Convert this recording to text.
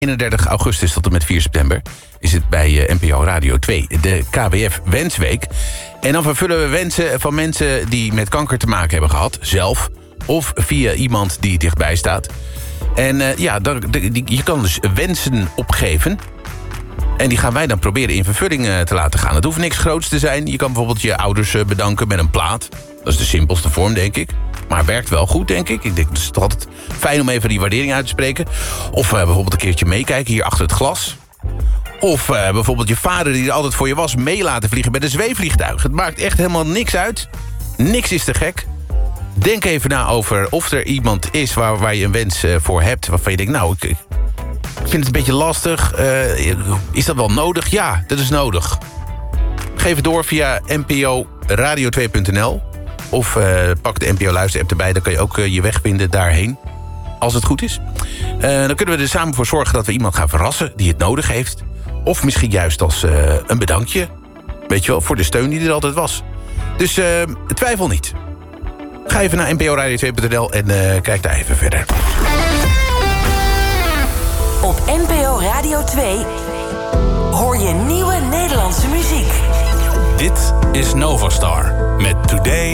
31 augustus tot en met 4 september is het bij NPO Radio 2, de KWF Wensweek. En dan vervullen we wensen van mensen die met kanker te maken hebben gehad, zelf, of via iemand die dichtbij staat. En je kan dus wensen opgeven. En die gaan wij dan proberen in vervulling te laten gaan. Het hoeft niks groots te zijn. Je kan bijvoorbeeld je ouders bedanken met een plaat. Dat is de simpelste vorm, denk ik. Maar werkt wel goed, denk ik. Ik denk, het is toch altijd fijn om even die waardering uit te spreken. Of bijvoorbeeld een keertje meekijken hier achter het glas. Of bijvoorbeeld je vader die er altijd voor je was, mee laten vliegen met een zweefvliegtuig. Het maakt echt helemaal niks uit. Niks is te gek. Denk even na over of er iemand is waar je een wens voor hebt. Waarvan je denkt, nou, ik vind het een beetje lastig. Is dat wel nodig? Ja, dat is nodig. Geef het door via nporadio2.nl. Of pak de NPO Luister-app erbij. Dan kan je ook je weg vinden daarheen. Als het goed is. Dan kunnen we er samen voor zorgen dat we iemand gaan verrassen die het nodig heeft. Of misschien juist als een bedankje. Weet je wel, voor de steun die er altijd was. Dus twijfel niet. Ga even naar nporadio2.nl en kijk daar even verder. Op NPO Radio 2 hoor je nieuwe Nederlandse muziek. Dit is Novastar met Today